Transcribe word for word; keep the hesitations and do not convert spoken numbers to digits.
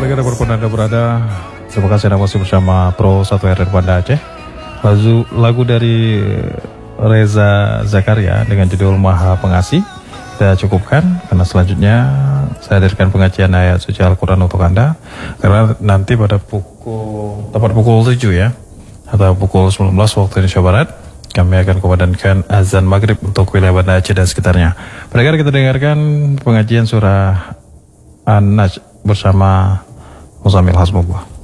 Pendengar berpun Anda berada, terima kasih Anda masih bersama Pro satu R R Banda Aceh. Lagu, lagu dari Reza Zakaria dengan judul Maha Pengasih kita cukupkan, karena selanjutnya saya hadirkan pengajian ayat suci Al-Quran untuk Anda, karena nanti pada pukul tepat pukul tujuh ya, atau pukul sembilan belas waktu Indonesia Barat, kami akan kumandangkan azan maghrib untuk wilayah Banda Aceh dan sekitarnya. Pendengar, kita dengarkan pengajian surah An-Najm bersama Muzamil Hasbullah.